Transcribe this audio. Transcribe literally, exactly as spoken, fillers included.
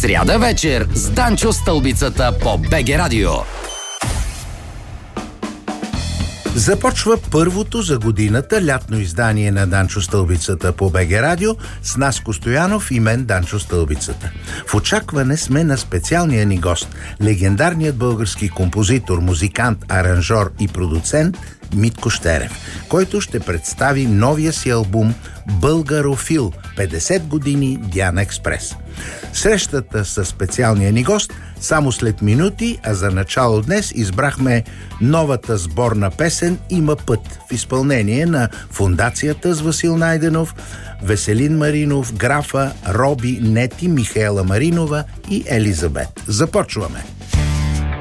Сряда вечер с Данчо Стълбицата по БГ Радио. Започва първото за годината лятно издание на Данчо Стълбицата по БГ Радио с Наско Стоянов и мен, Данчо Стълбицата. В очакване сме на специалния ни гост, легендарният български композитор, музикант, аранжор и продуцент Митко Щерев, който ще представи новия си албум «Българофил – петдесет години Диана Експрес». Срещата с специалния ни гост само след минути, а за начало днес избрахме новата сборна песен «Има път» в изпълнение на Фондацията с Васил Найденов, Веселин Маринов, Графа, Роби, Нети, Михаела Маринова и Елизабет. Започваме!